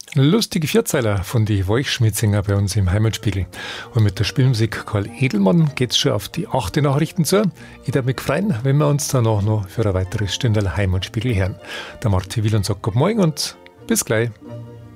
Lustige Vierzeiler von die Wolchschmidtsinger bei uns im Heimatspiegel. Und mit der Spielmusik Karl Edelmann geht's schon auf die 8. Nachrichten zu. Ich darf mich freuen, wenn wir uns danach noch für ein weiteres Stündel Heimatspiegel hören. Der Martin Will und sagt Guten Morgen und bis gleich.